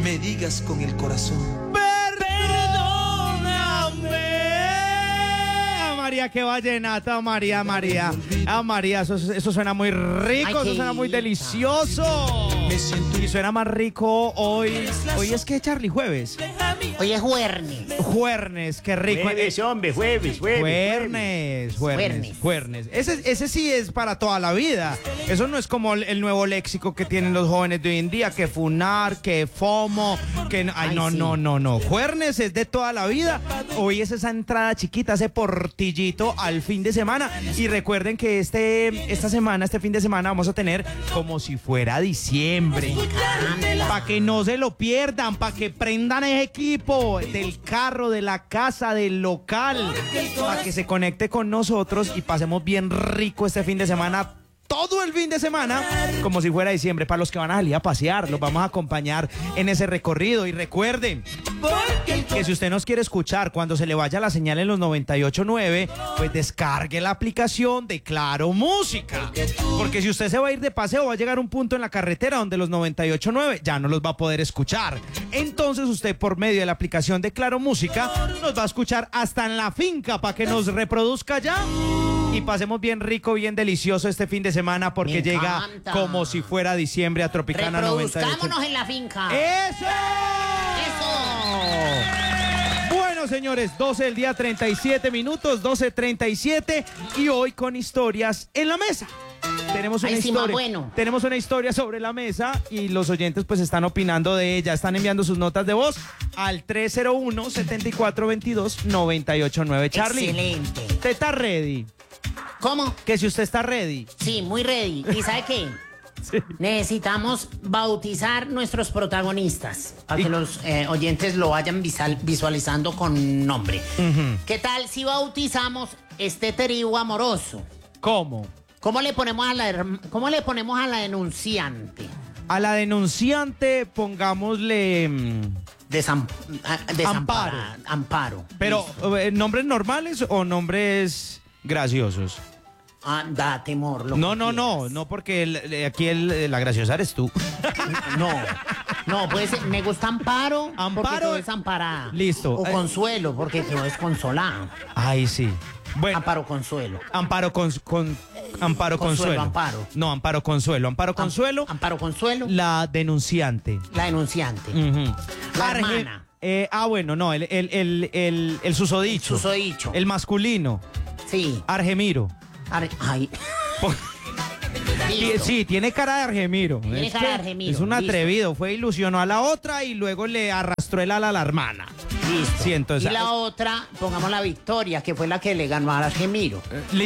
me digas con el corazón. María, qué vallenata, María. María, eso suena muy rico, eso suena muy delicioso. Y suena más rico hoy. Hoy es que, Charlie, jueves. Hoy es jueves. Jueves, qué rico. Jueves, hombre, jueves. Ese sí es para toda la vida. Eso no es como el nuevo léxico que tienen los jóvenes de hoy en día, que funar, que fomo, que... Ay, no. Jueves es de toda la vida. Hoy es esa entrada chiquita, ese portillito al fin de semana. Y recuerden que este fin de semana vamos a tener como si fuera diciembre. Para que no se lo pierdan, para que prendan ese equipo del carro, de la casa, del local, para que se conecte con nosotros y pasemos bien rico este fin de semana. Todo el fin de semana, como si fuera diciembre. Para los que van a salir a pasear, los vamos a acompañar en ese recorrido. Y recuerden que si usted nos quiere escuchar cuando se le vaya la señal en los 98.9, pues descargue la aplicación de Claro Música. Porque si usted se va a ir de paseo, va a llegar un punto en la carretera donde los 98.9 ya no los va a poder escuchar. Entonces usted, por medio de la aplicación de Claro Música, nos va a escuchar hasta en la finca para que nos reproduzca ya. Y pasemos bien rico, bien delicioso este fin de semana, porque llega como si fuera diciembre a Tropicana 98. Reproduzcámonos en la finca. ¡Eso! Bueno, señores, 12 del día, 37 minutos, 12:37, y hoy con historias en la mesa. Tenemos una historia. Bueno. Tenemos una historia sobre la mesa y los oyentes pues están opinando de ella, están enviando sus notas de voz al 301-7422-989. Charlie. Excelente. ¿Usted está ready? ¿Cómo? Que si usted está ready. Sí, muy ready. ¿Y sabe qué? Sí. Necesitamos bautizar nuestros protagonistas para que los oyentes lo vayan visualizando con nombre. ¿Qué tal si bautizamos este trío amoroso? ¿Cómo? ¿Cómo le ponemos a la denunciante? A la denunciante pongámosle Amparo. Pero, ¿nombres normales o nombres graciosos? Da temor. No, porque aquí la graciosa eres tú. No, pues me gusta Amparo. Porque Amparo tú es amparada. Listo. O Consuelo, porque tú es consolada. Ay, sí. Bueno. Amparo Consuelo. Amparo Consuelo. Amparo. No, Amparo Consuelo. Amparo Consuelo. Amparo Consuelo. La denunciante. La denunciante. La hermana. Bueno, no, el susodicho. El susodicho. El masculino. Sí. Argemiro. Ay. Sí, tiene cara de Argemiro. Tiene cara de Argemiro. Es un atrevido. Fue, ilusionó a la otra y luego le arrastró el ala a la hermana. Listo. Sí, entonces, y la otra, pongamos la Victoria, que fue la que le ganó a Argemiro.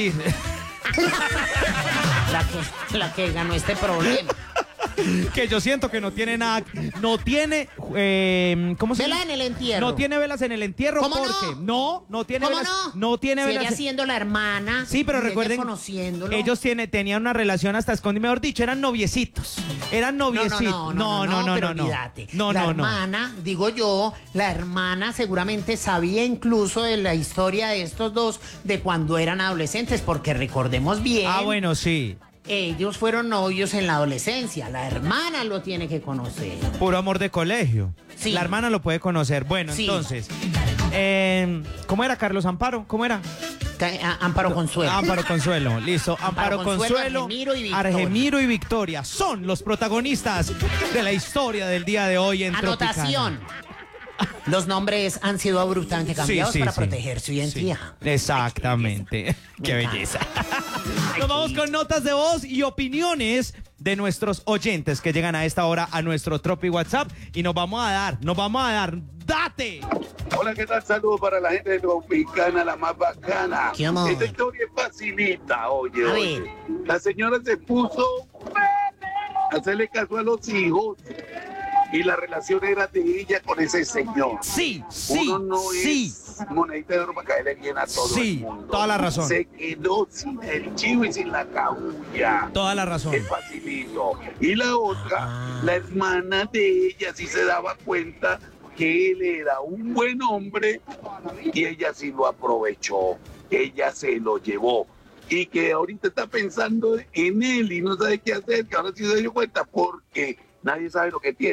La que ganó este problema. Que yo siento que no tiene nada, no tiene, ¿cómo se llama? Velas en el entierro. No tiene velas en el entierro. ¿Cómo porque no? No tiene ¿Cómo velas. no? No tiene si velas. ella siendo la hermana. Sí, pero recuerden, conociéndolo. ellos tenían una relación hasta escondido, mejor dicho, eran noviecitos. No. Pero olvídate. La hermana, digo yo, la hermana seguramente sabía incluso de la historia de estos dos de cuando eran adolescentes, porque recordemos bien. Bueno, sí. Ellos fueron novios en la adolescencia. La hermana lo tiene que conocer. Puro amor de colegio. Sí. La hermana lo puede conocer. Bueno, sí. Entonces, ¿cómo era, Carlos Amparo? ¿Cómo era? Amparo Consuelo. Amparo Consuelo, listo. Amparo Consuelo, Argemiro y Victoria son los protagonistas de la historia del día de hoy en Anotación. Tropicana. Los nombres han sido abruptamente cambiados para proteger su identidad. Sí, exactamente. Qué belleza. Nos vamos con notas de voz y opiniones de nuestros oyentes que llegan a esta hora a nuestro Tropi WhatsApp y nos vamos a dar, ¡date! Hola, ¿qué tal? Saludos para la gente de Tropicana, la más bacana. ¿Qué amor? Esta historia es facilita, oye. Ver. La señora se puso a hacerle caso a los hijos y la relación era de ella con ese señor. Sí. Uno no es monedita de oro para caerle bien a todo el mundo. Toda la razón. Se quedó sin el chivo y sin la cabulla. Toda la razón. Es facilito. Y la otra, la hermana de ella sí se daba cuenta que él era un buen hombre y ella sí lo aprovechó. Ella se lo llevó. Y que ahorita está pensando en él y no sabe qué hacer, que ahora sí se dio cuenta porque nadie sabe lo que tiene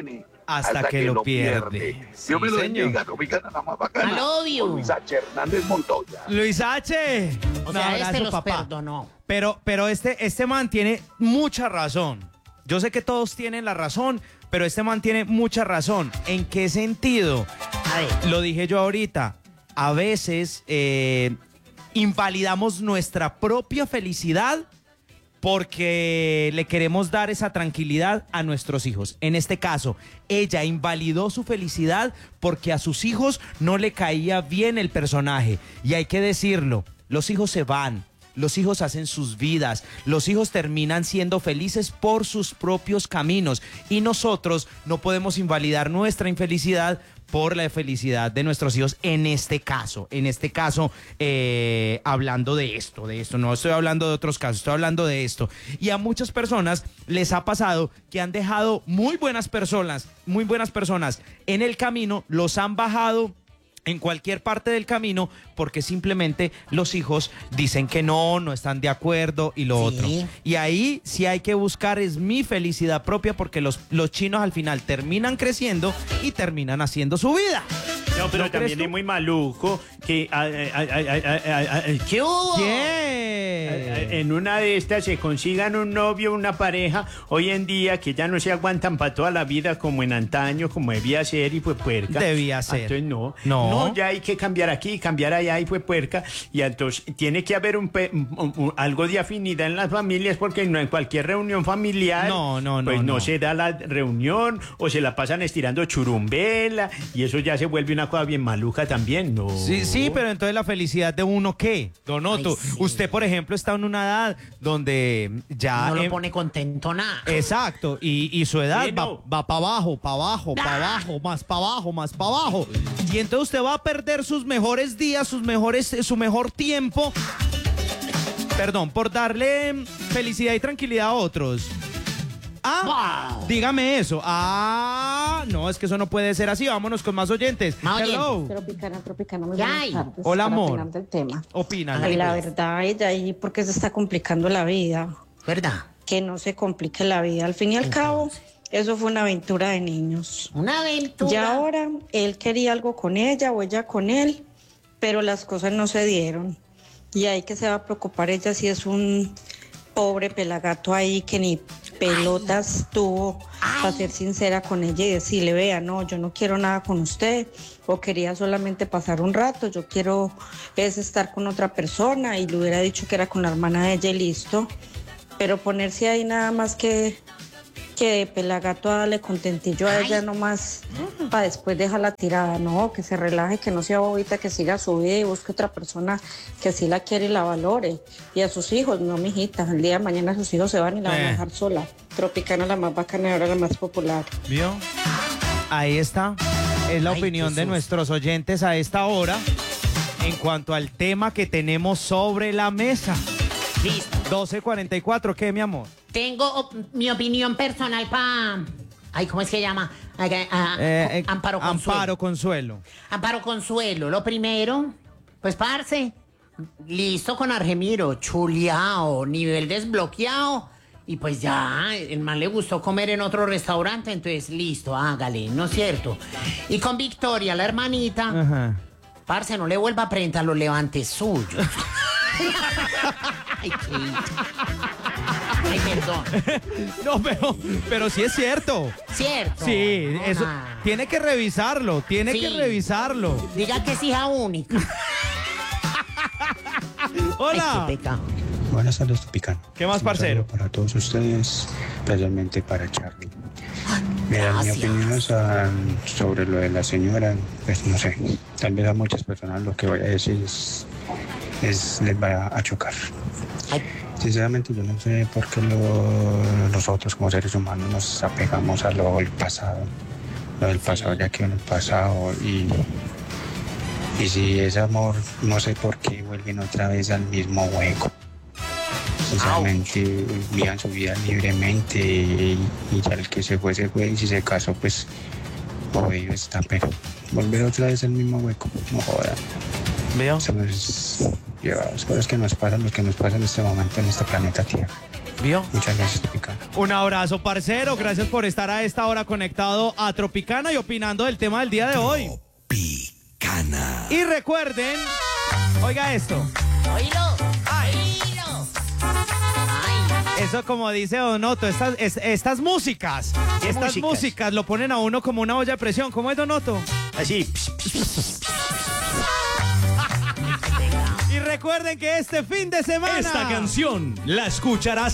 hasta que lo pierde. Sí, Dios me lo señor. bendiga, Tropicana, la más bacana. I love you. Con Luis H. Hernández Montoya. Luis H. O Un sea, abrazo, los papá. perdonó. Pero este man tiene mucha razón. Yo sé que todos tienen la razón, pero este man tiene mucha razón. ¿En qué sentido? A ver. Lo dije yo ahorita. A veces invalidamos nuestra propia felicidad porque le queremos dar esa tranquilidad a nuestros hijos. En este caso, ella invalidó su felicidad porque a sus hijos no le caía bien el personaje. Y hay que decirlo, los hijos se van. Los hijos hacen sus vidas, los hijos terminan siendo felices por sus propios caminos y nosotros no podemos invalidar nuestra infelicidad por la felicidad de nuestros hijos en este caso, hablando de esto, no estoy hablando de otros casos, estoy hablando de esto. Y a muchas personas les ha pasado que han dejado muy buenas personas en el camino, los han bajado en cualquier parte del camino porque simplemente los hijos dicen que no están de acuerdo y lo Sí. otro. Y ahí sí hay que buscar es mi felicidad propia porque los chinos al final terminan creciendo y terminan haciendo su vida. No, pero ¿No crees también tú? es muy maluco que ¿Qué hubo? en una de estas se consigan un novio, una pareja, hoy en día que ya no se aguantan para toda la vida como en antaño, como debía ser y fue puerca. Debía ser. Entonces no, No, ya hay que cambiar aquí, cambiar allá y fue puerca. Y entonces tiene que haber algo de afinidad en las familias porque no en cualquier reunión familiar pues no se da la reunión o se la pasan estirando churumbela y eso ya se vuelve una cosa bien maluca también, ¿no? Sí, pero entonces la felicidad de uno, ¿qué? Don Otto, Ay, sí. usted, por ejemplo, está en una edad donde ya... No lo pone contento nada. Exacto, y su edad Sí, no. va para abajo, para abajo, para abajo, más para abajo, más para abajo. Y entonces usted va a perder sus mejores días, su mejor tiempo, por darle felicidad y tranquilidad a otros. Wow. Dígame eso. No, es que eso no puede ser así. Vámonos con más oyentes. Más Hello. Tropicana, muy ¿Qué buenas hay? tardes. Hola, Para amor. opinar del tema. Opina. Hágale, La pues. verdad, ella ahí porque se está complicando la vida. ¿Verdad? Que no se complique la vida. Al fin y al cabo, eso fue una aventura de niños. Una aventura. Y ahora él quería algo con ella o ella con él, pero las cosas no se dieron. Y ahí que se va a preocupar ella si es un pobre pelagato ahí que ni pelotas tuvo, para ser sincera con ella y decirle, vea, no, yo no quiero nada con usted, o quería solamente pasar un rato, yo quiero es estar con otra persona, y le hubiera dicho que era con la hermana de ella y listo. Pero ponerse ahí nada más que de pelagato a darle contentillo a ella nomás para después dejarla tirada, no, que se relaje, que no sea bobita, que siga su vida y busque otra persona que sí la quiere y la valore. Y a sus hijos, no, mijita, el día de mañana sus hijos se van y la van a dejar sola. Tropicana, la más bacana y ahora la más popular. ¿Vio? Ahí está. Es la opinión de nuestros oyentes a esta hora en cuanto al tema que tenemos sobre la mesa. Listo. 12:44, ¿qué, mi amor? Tengo mi opinión personal para... Ay, ¿cómo es que llama? Amparo Consuelo. Amparo Consuelo. Amparo Consuelo. Lo primero, pues, parce, listo con Argemiro, chuleado, nivel desbloqueado. Y pues ya, el man le gustó comer en otro restaurante, entonces listo, hágale, ¿no es cierto? Y con Victoria, la hermanita, Ajá. parce, no le vuelva a presentar los levantes suyos. Ay, qué... Ay, perdón. No, pero sí es cierto. Cierto. Sí, No, eso nada. tiene que revisarlo, tiene Sí. que revisarlo. Diga que es hija única. Hola. Ay, qué pecado. Buenas tardes, Tropicana. ¿Qué más, Un parcero? saludo para todos ustedes, especialmente para Charlie. Mira, mi Gracias. opinión sobre lo de la señora, pues no sé, tal vez a muchas personas lo que voy a decir les va a chocar. Ay. Sinceramente yo no sé por qué nosotros como seres humanos nos apegamos a lo del pasado. Lo del pasado ya quedó en el pasado y si es amor, no sé por qué vuelven otra vez al mismo hueco. Sinceramente vivan su vida libremente y ya el que se fue, y si se casó, pues jodido está, pero volver otra vez al mismo hueco, no jodan. ¿Veo? Eso es llevar las cosas que nos pasan, lo que nos pasa en este momento en este planeta Tierra. ¿Vio? Muchas gracias, Tropicana. Un abrazo, parcero. Gracias por estar a esta hora conectado a Tropicana y opinando del tema del día de hoy. Tropicana. Y recuerden, oiga esto. Oílo. Oílo. Ay. Eso como dice Don Otto, estas músicas lo ponen a uno como una olla de presión. ¿Cómo es, Don Otto? Así. Y recuerden que este fin de semana Esta canción la escucharás